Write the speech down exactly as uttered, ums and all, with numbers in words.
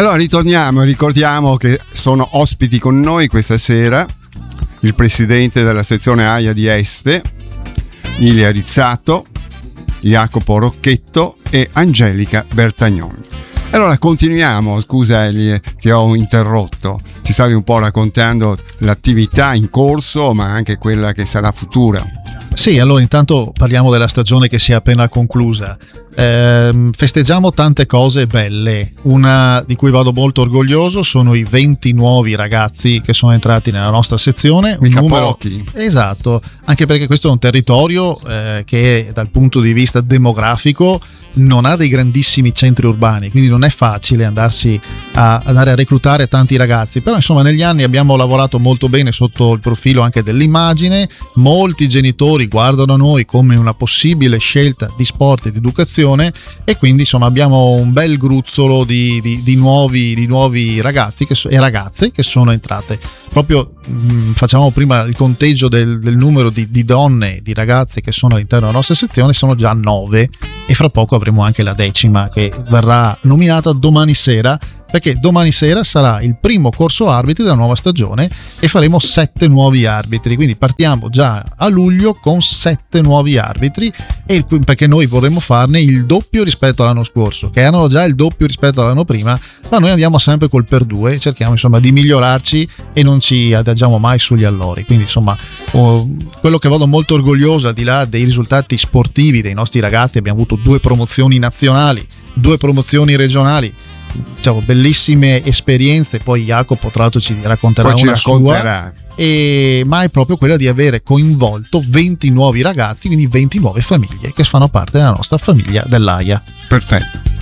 Allora ritorniamo e ricordiamo che sono ospiti con noi questa sera il presidente della sezione AIA di Este, Ilia Rizzato, Jacopo Rocchetto e Angelica Bertagnoni. Allora continuiamo, scusa Eli, ti ho interrotto, ci stavi un po' raccontando l'attività in corso ma anche quella che sarà futura. Sì, allora intanto parliamo della stagione che si è appena conclusa. Eh, festeggiamo tante cose belle. Una di cui vado molto orgoglioso sono i venti nuovi ragazzi che sono entrati nella nostra sezione. Mica un numero... pochi. Esatto, anche perché questo è un territorio eh, che dal punto di vista demografico non ha dei grandissimi centri urbani, quindi non è facile andarsi a andare a reclutare tanti ragazzi, però insomma negli anni abbiamo lavorato molto bene sotto il profilo anche dell'immagine. Molti genitori guardano noi come una possibile scelta di sport e di educazione e quindi insomma abbiamo un bel gruzzolo di, di, di, nuovi, di nuovi ragazzi che so, e ragazze che sono entrate. Proprio mh, facciamo prima il conteggio del, del numero di, di donne, di ragazze che sono all'interno della nostra sezione, sono già nove e fra poco avremo anche la decima che verrà nominata domani sera, perché domani sera sarà il primo corso arbitri della nuova stagione e faremo sette nuovi arbitri, quindi partiamo già a luglio con sette nuovi arbitri, e perché noi vorremmo farne il doppio rispetto all'anno scorso, che erano già il doppio rispetto all'anno prima, ma noi andiamo sempre col per due, cerchiamo insomma di migliorarci e non ci adagiamo mai sugli allori. Quindi insomma oh, quello che vado molto orgoglioso, al di là dei risultati sportivi dei nostri ragazzi, abbiamo avuto due promozioni nazionali, due promozioni regionali, diciamo, bellissime esperienze. Poi Jacopo tra l'altro ci racconterà Poi ci una racconterà. sua, e, ma è proprio quella di avere coinvolto venti nuovi ragazzi, quindi venti nuove famiglie che fanno parte della nostra famiglia dell'AIA. Perfetto.